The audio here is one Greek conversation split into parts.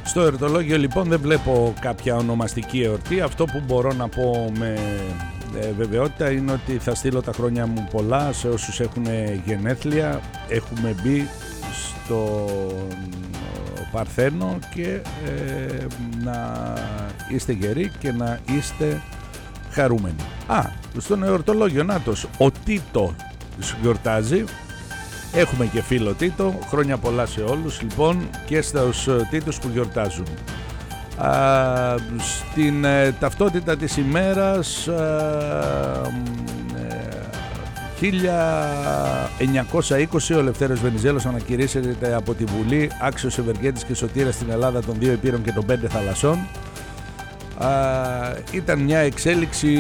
Στο εορτολόγιο λοιπόν δεν βλέπω κάποια ονομαστική εορτή. Αυτό που μπορώ να πω με βεβαιότητα είναι ότι θα στείλω τα χρόνια μου πολλά σε όσους έχουν γενέθλια. Έχουμε μπει στο Παρθένο και να είστε γεροί και να είστε χαρούμενοι. Στον εορτολόγιο νάτος, ο Τίτο γιορτάζει. Έχουμε και φίλο Τίτο, χρόνια πολλά σε όλους λοιπόν και στους Τίτους που γιορτάζουν. Στην ταυτότητα της ημέρας 1920 ο Ελευθέριος Βενιζέλος ανακηρύσσεται από τη Βουλή άξιος ευεργέτης και σωτήρας στην Ελλάδα των 2 Υπήρων και των 5 θαλασσών. Ήταν μια εξέλιξη,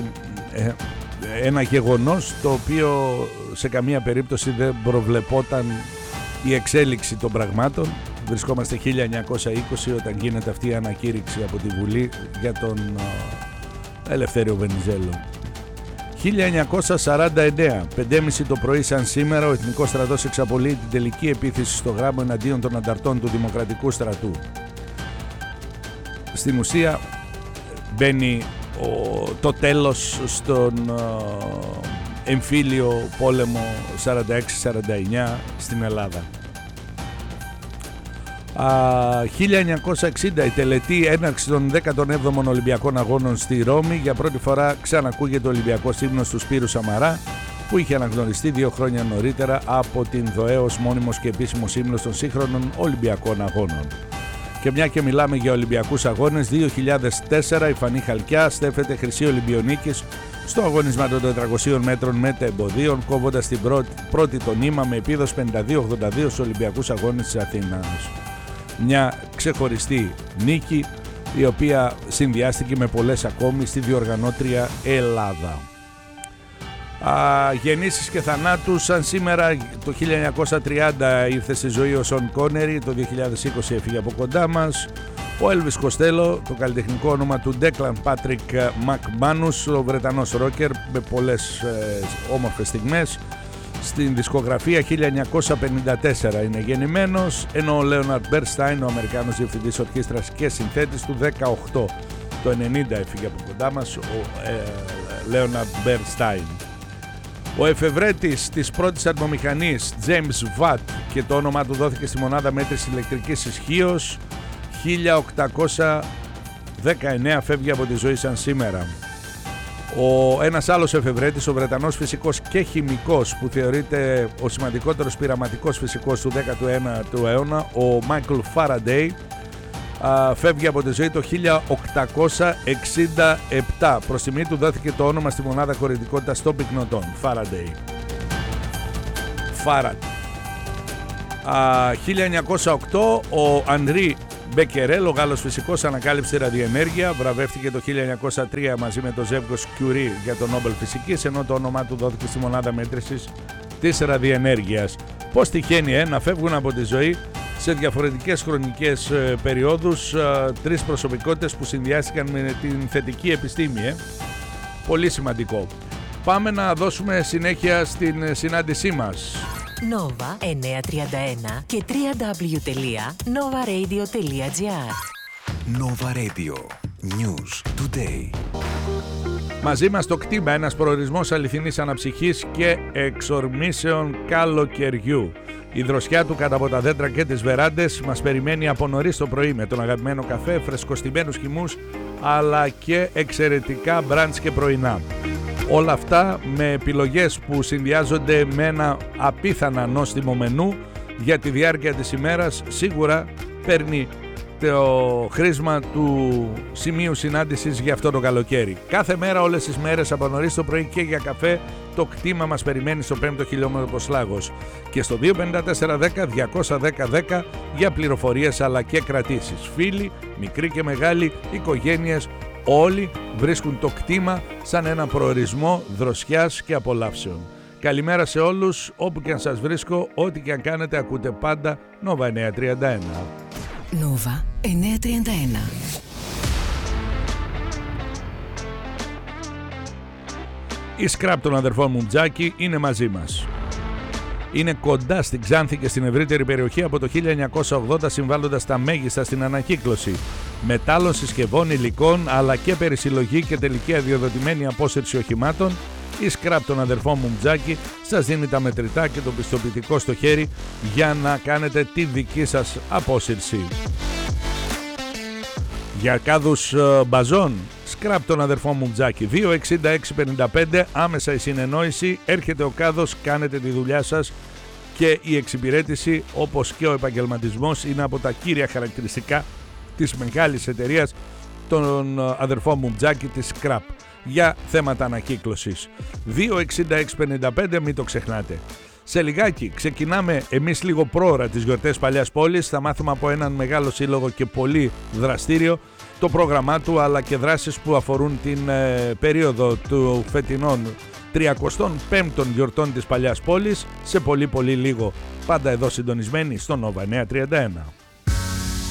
ένα γεγονός το οποίο σε καμία περίπτωση δεν προβλεπόταν η εξέλιξη των πραγμάτων. Βρισκόμαστε 1920 όταν γίνεται αυτή η ανακήρυξη από τη Βουλή για τον Ελευθέριο Βενιζέλο. 1949, 5.30 το πρωί σαν σήμερα, ο Εθνικός Στρατός εξαπολύει την τελική επίθεση στο Γράμμο εναντίον των ανταρτών του Δημοκρατικού Στρατού. Στην ουσία μπαίνει το τέλος στον εμφύλιο πόλεμο 46-49 στην Ελλάδα. 1960 η τελετή έναρξη των 17ων Ολυμπιακών Αγώνων στη Ρώμη. Για πρώτη φορά ξανακούγεται ο Ολυμπιακός ύμνος του Σπύρου Σαμαρά, που είχε αναγνωριστεί 2 χρόνια νωρίτερα από την ΔΟΕ ως μόνιμος και επίσημος ύμνος των σύγχρονων Ολυμπιακών Αγώνων. Και μια και μιλάμε για Ολυμπιακούς Αγώνες, 2004 η Φανή Χαλκιά στέφεται χρυσή Ολυμπιονίκης στο αγώνισμα των 400 μέτρων μεταεμποδίων, κόβοντας την πρώτη το νήμα με επίδοση 52-82 στους Ολυμπιακούς Αγώνες της Αθήνας. Μια ξεχωριστή νίκη, η οποία συνδυάστηκε με πολλές ακόμη στη διοργανώτρια Ελλάδα. Γεννήσεις και θανάτους, σαν σήμερα το 1930 ήρθε στη ζωή ο Σον Κόνερι, το 2020 έφυγε από κοντά μας. Ο Έλβις Κοστέλο, το καλλιτεχνικό όνομα του Ντέκλαν Πάτρικ Μακμάνους, ο Βρετανός ρόκερ με πολλές όμορφες στιγμές. Στην δισκογραφία 1954 είναι γεννημένος, ενώ ο Λέοναρντ Μπέρνσταϊν, ο Αμερικάνος διευθυντής ορχήστρας και συνθέτης, του 18. Το 90 έφυγε από κοντά μας ο Λέοναρντ Μπέρνσταϊν. Ο εφευρέτης της πρώτης ατμομηχανής, James Watt, και το όνομά του δόθηκε στη μονάδα μέτρησης ηλεκτρικής ισχύως, 1819 φεύγει από τη ζωή σαν σήμερα. Ένας άλλος εφευρέτης, ο Βρετανός φυσικός και χημικός, που θεωρείται ο σημαντικότερος πειραματικός φυσικός του 19ου αιώνα, ο Michael Faraday, φεύγει από τη ζωή το 1867. Προς τιμή του δόθηκε το όνομα στη μονάδα χωρητικότητας των πυκνοτών, Faraday. 1908 ο Ανρί Μπεκερέλ, ο Γάλλος φυσικός, ανακάλυψε ραδιενέργεια. Βραβεύτηκε το 1903 μαζί με το ζεύγος Curie για το Νόμπελ Φυσικής, ενώ το όνομά του δόθηκε στη μονάδα μέτρησης της ραδιενέργειας. Πώς τυχαίνει να φεύγουν από τη ζωή σε διαφορετικές χρονικές περιόδους 3 προσωπικότητες που συνδυάστηκαν με την θετική επιστήμη. Πολύ σημαντικό. Πάμε να δώσουμε συνέχεια στην συνάντησή μας. Nova 931 και www.novaradio.gr. Nova Radio. News Today. Μαζί μας το κτήμα, ένας προορισμός αληθινής αναψυχής και εξορμήσεων καλοκαιριού. Η δροσιά του κάτω από τα δέντρα και τις βεράντες μας περιμένει από νωρίς το πρωί με τον αγαπημένο καφέ, φρεσκοστημένους χυμούς, αλλά και εξαιρετικά μπραντς και πρωινά. Όλα αυτά με επιλογές που συνδυάζονται με ένα απίθανα νόστιμο μενού για τη διάρκεια της ημέρας. Σίγουρα παίρνει το χρήσμα του σημείου συνάντησης για αυτό το καλοκαίρι. Κάθε μέρα, όλες τις μέρες, από νωρίς το πρωί και για καφέ, το κτήμα μας περιμένει στο 5ο χιλιόμετρο Ποσλάγος και στο 25410-210-10 για πληροφορίες αλλά και κρατήσεις. Φίλοι, μικροί και μεγάλοι, οικογένειες, όλοι βρίσκουν το κτήμα σαν ένα προορισμό δροσιάς και απολαύσεων. Καλημέρα σε όλους, όπου και αν σας βρίσκω, ό,τι και αν κάνετε, ακούτε πάντα Nova 931. Nova 931. Η Scrap των αδερφών μου Τζάκη είναι μαζί μας. Είναι κοντά στην Ξάνθη και στην ευρύτερη περιοχή από το 1980, συμβάλλοντας τα μέγιστα στην ανακύκλωση μετάλλων, συσκευών, υλικών, αλλά και περισυλλογή και τελική αδειοδοτημένη απόσυρση οχημάτων. Η Scrap των αδερφών Μουμτζάκη σας δίνει τα μετρητά και το πιστοποιητικό στο χέρι για να κάνετε τη δική σας απόσυρση. Για κάδους μπαζών, Scrap των αδερφών Μουμτζάκη, 26655, άμεσα η συνεννόηση, έρχεται ο κάδος, κάνετε τη δουλειά σας και η εξυπηρέτηση όπως και ο επαγγελματισμός είναι από τα κύρια χαρακτηριστικά της μεγάλης εταιρείας των αδερφών Μουμτζάκη, της Scrap, για θέματα ανακύκλωσης. 26655, μην το ξεχνάτε. Σε λιγάκι ξεκινάμε εμείς λίγο πρόωρα τις γιορτές Παλιάς Πόλης. Θα μάθουμε από έναν μεγάλο σύλλογο και πολύ δραστήριο το πρόγραμμά του, αλλά και δράσεις που αφορούν την περίοδο του φετινών 35ων γιορτών της Παλιάς Πόλης. Σε πολύ λίγο, πάντα εδώ συντονισμένοι στο Nova 931.